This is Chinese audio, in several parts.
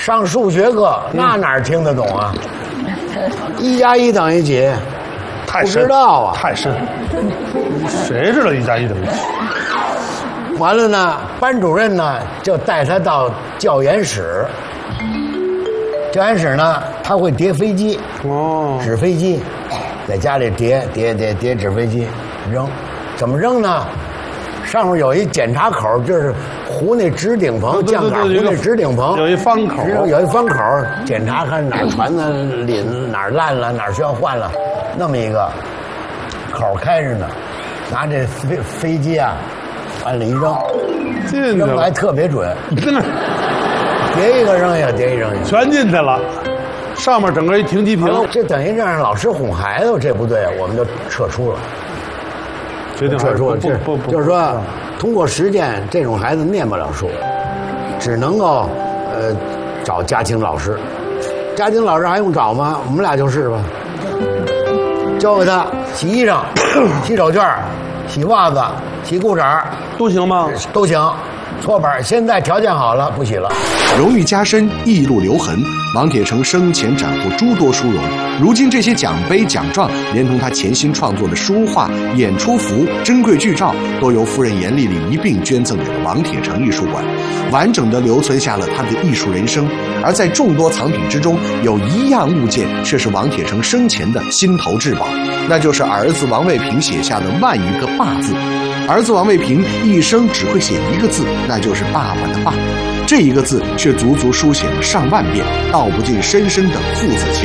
上数学课那哪儿听得懂啊？1加1等于几？ 太深， 不知道啊， 太深。谁知道1加1等于几？ 完了呢，班主任呢就带他到教研室。教研室呢，他会叠飞机，纸飞机，在家里叠纸飞机，扔，怎么扔呢？上面有一检查口，就是糊那直顶棚，酱杆糊那直顶棚， 有一方口， 有一方口，检查看哪儿传的磷哪儿烂了，哪儿需要换了，那么一个口开着呢，拿这飞机啊往里一扔，扔来特别准，叠一个扔一个，叠一扔一个， 全进去了。上面整个一停机坪， 这等于让老师哄孩子，这不对，我们就撤出了。撤出了，就是说，通过实践，这种孩子念不了书，只能够找家庭老师。家庭老师还用找吗？我们俩就是吧。教给他洗衣裳、洗手绢、洗袜子、洗裤衩都行吗？ 都行。搓板现在条件好了，不洗了。 荣誉加身，一路留痕。王铁成生前斩获诸多殊荣，如今这些奖杯奖状，连同他潜心创作的书画、演出服、珍贵剧照，都由夫人严丽丽一并捐赠给了王铁成艺术馆，完整的留存下了他的艺术人生。而在众多藏品之中，有一样物件却是王铁成生前的心头至宝，那就是儿子王卫平写下的万余个爸字。儿子王卫平一生只会写一个字，那就是爸爸的爸，这一个字却足足书写了上万遍，道不尽深深的父子情。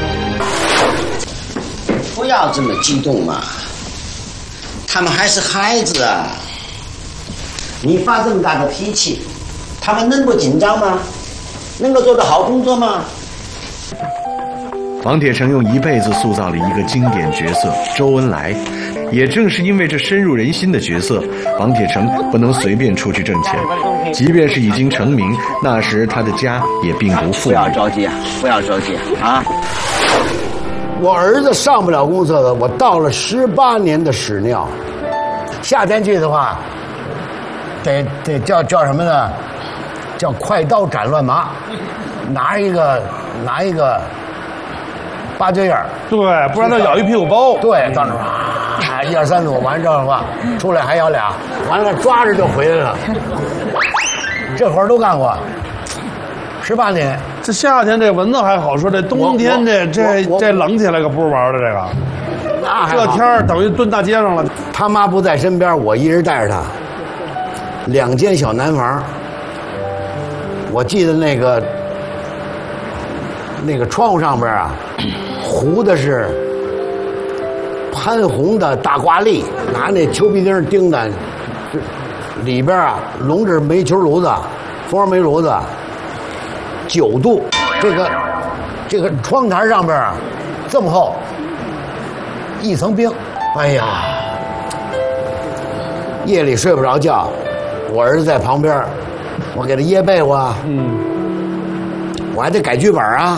不要这么激动嘛，他们还是孩子啊，你发这么大的脾气，他们能不紧张吗？能够做得好工作吗？ 王铁成用一辈子塑造了一个经典角色周恩来，也正是因为这深入人心的角色，王铁成不能随便出去挣钱，即便是已经成名，那时他的家也并不富裕。 不要着急，不要着急啊！ 我儿子上不了公厕的，我倒了18年的屎尿。夏天去的话，得叫什么呢？叫快刀斩乱麻，拿一个八角眼， 对，不然他咬一屁股包。 对，到那儿1、2、3组，完之后的话，出来还咬俩，完了抓着就回来了。这活儿都干过，18年。 这夏天这蚊子还好说，这冬天这冷起来可不是玩的。这天儿等于蹲大街上了。 他妈不在身边，我一人带着他。2间小南房，我记得那个窗户上边啊，糊的是潘虹的大挂历，拿那球皮钉钉的，里边啊笼着煤球炉子，蜂窝煤炉子，9度。这个窗台上边啊，这么厚，一层冰。哎呀，夜里睡不着觉，我儿子在旁边，我给他掖被窝啊，我还得改剧本啊，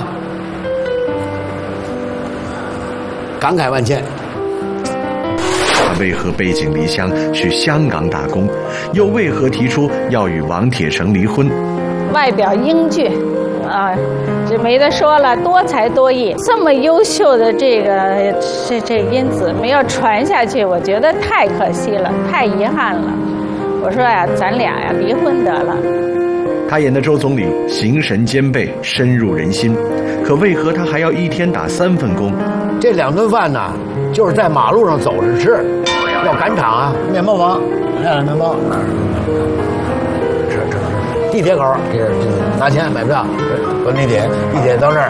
感慨万千。 他为何背井离乡去香港打工，又为何提出要与王铁成离婚？ 外表英俊啊，这没得说了，多才多艺，这么优秀的这因子没有传下去，我觉得太可惜了，太遗憾了。我说呀，咱俩呀离婚得了。 他演的周总理形神兼备，深入人心，可为何他还要一天打3份工？ 这2顿饭呢，就是在马路上走着吃，要赶场啊，面包房来了面包，吃，地铁口这拿钱买票，滚地铁到这儿，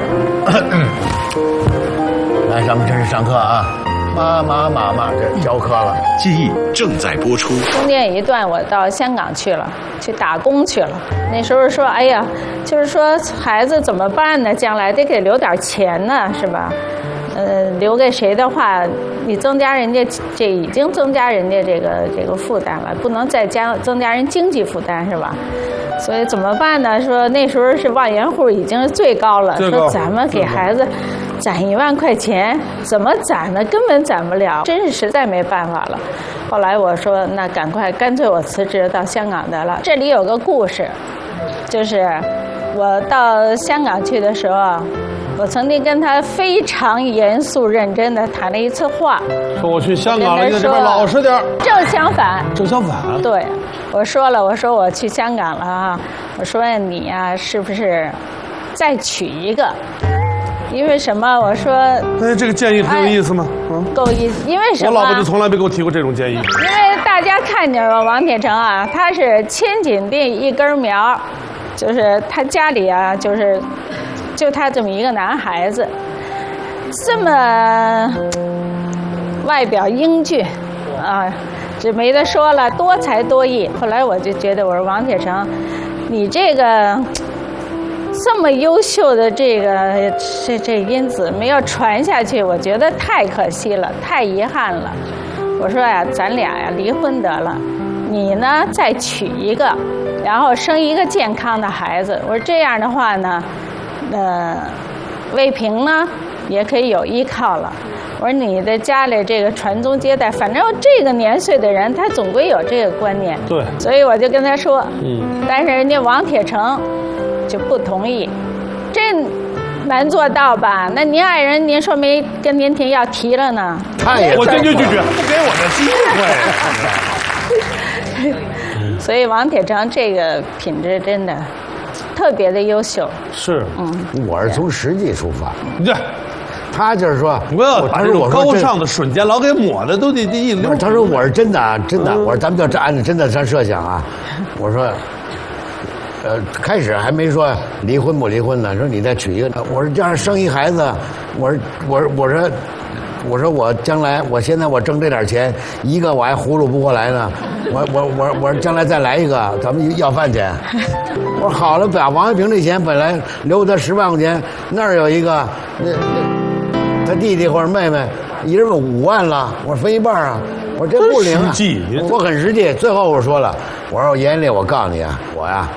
来咱们这是上课啊。妈，这教课了。 记忆正在播出。 中间一段我到香港去了，去打工去了。那时候说，哎呀，就是说孩子怎么办呢？将来得给留点钱呢，是吧？留给谁的话，你增加人家已经增加人家这个负担了，不能再增加人经济负担，是吧？所以怎么办呢？说那时候是万元户已经是最高了，说咱们给孩子攒1万块钱，怎么攒呢？根本攒不了，真是实在没办法了。后来我说，那干脆我辞职到香港得了。这里有个故事，就是我到香港去的时候，我曾经跟他非常严肃认真的谈了一次话。 说我去香港了，你在这边老实点。 正相反。 正相反。 对，我说了，我说我去香港了啊，我说你呀，是不是再娶一个？因为什么？我说， 哎，这个建议很有意思吗？ 够意思。因为什么？ 我老婆就从来没给我提过这种建议。因为大家看见了王铁成啊，他是千斤地一根苗，就是他家里啊，就他这么一个男孩子，这么外表英俊啊，这没得说了，多才多艺。后来我就觉得，我说王铁成，你这个。这么优秀的这因子没有传下去，我觉得太可惜了，太遗憾了。我说呀，咱俩呀离婚得了，你呢再娶一个，然后生一个健康的孩子。我说这样的话呢，魏平呢也可以有依靠了。我说你的家里这个传宗接代，反正这个年岁的人，他总归有这个观念。 对。 所以我就跟他说，但是人家王铁成。就不同意，这难做到吧？那您爱人，您说没跟您提要提了呢？ 我坚决拒绝，不给我的机会。所以王铁成这个品质真的特别的优秀。 是， 我是从实际出发。 对， 他就是说， 不要把这种高尚的瞬间老给抹的都得一溜。 他说我是真的，我说咱们就按照真的咱设想啊，我说。开始还没说离婚不离婚呢，说你再娶一个，我说这样生一孩子，我说我将来，我现在我挣这点钱，一个我还葫芦不过来呢，我说将来再来一个，咱们要饭钱。我说好了，把王一平这钱本来留他10万块钱，那儿有一个他弟弟或者妹妹，一人5万了，我说分一半啊。我说这不灵啊，我很实际。最后我说了，我说严厉，我告诉你啊，我呀。